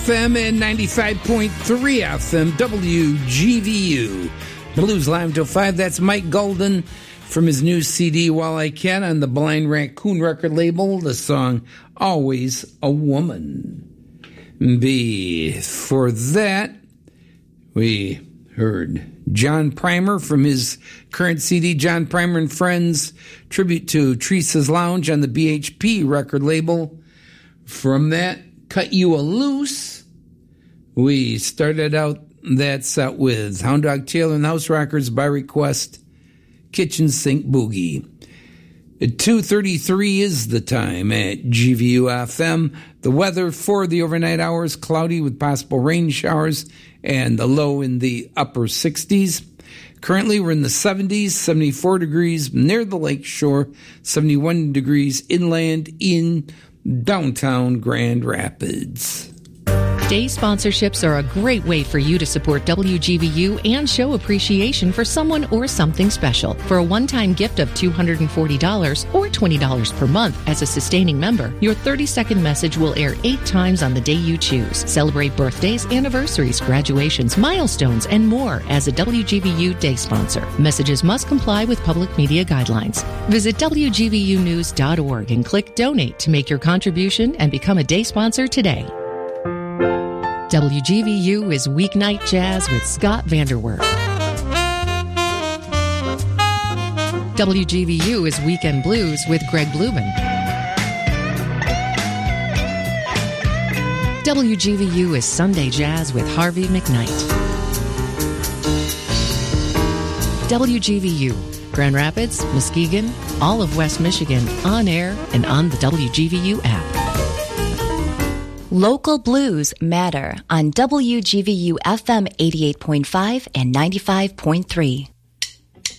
FM and 95.3 FM WGVU. Blues Live till 5. That's Mike Golden from his new CD, While I Can, on the Blind Raccoon record label. The song, Always a Woman. Before that, we heard John Primer from his current CD, John Primer and Friends, tribute to Teresa's Lounge on the BHP record label. From that, Cut You a Loose. We started out that set with Hound Dog Taylor and the House Rockers by request, Kitchen Sink Boogie. At 2:33 is the time at GVU FM. The weather for the overnight hours, cloudy with possible rain showers and the low in the upper 60s. Currently, we're in the 70s, 74 degrees near the lake shore, 71 degrees inland in downtown Grand Rapids. Day sponsorships are a great way for you to support WGVU and show appreciation for someone or something special. For a one-time gift of $240 or $20 per month as a sustaining member, your 30-second message will air 8 times on the day you choose. Celebrate birthdays, anniversaries, graduations, milestones, and more as a WGVU day sponsor. Messages must comply with public media guidelines. Visit WGVUnews.org and click Donate to make your contribution and become a day sponsor today. WGVU is Weeknight Jazz with Scott Vanderwerf. WGVU is Weekend Blues with Greg Blumen. WGVU is Sunday Jazz with Harvey McKnight. WGVU, Grand Rapids, Muskegon, all of West Michigan, on air and on the WGVU app. Local blues matter on WGVU FM 88.5 and 95.3.